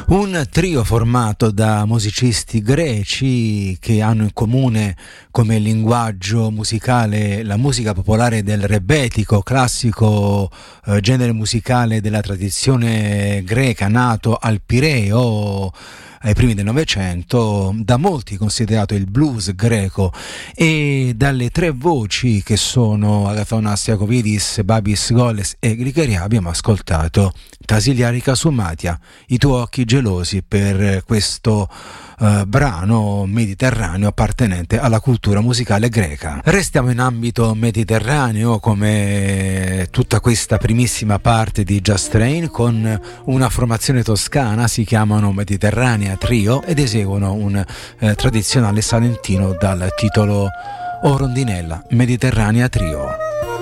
Un trio formato da musicisti greci che hanno in comune come linguaggio musicale la musica popolare del rebetiko, classico genere musicale della tradizione greca nato al Pireo ai primi del Novecento, da molti considerato il blues greco, e dalle tre voci che sono Agathónas Iacovidis, Babis Goles e Grigorìa abbiamo ascoltato Tasiliari Kasumatia, I tuoi occhi gelosi, per questo brano mediterraneo appartenente alla cultura musicale greca. Restiamo in ambito mediterraneo come tutta questa primissima parte di Just Train, con una formazione toscana, si chiamano Mediterranea Trio ed eseguono un tradizionale salentino dal titolo O Rondinella, Mediterranea Trio.